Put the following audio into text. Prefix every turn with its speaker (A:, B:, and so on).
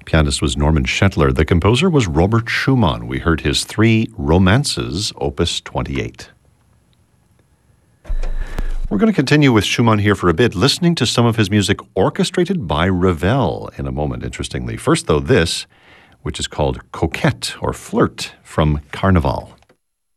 A: Pianist was Norman Shetler. The composer was Robert Schumann. We heard his 3 romances, Opus 28. We're going to continue with Schumann here for a bit, listening to some of his music orchestrated by Ravel in a moment, interestingly. First, though, this, which is called Coquette or Flirt from Carnival.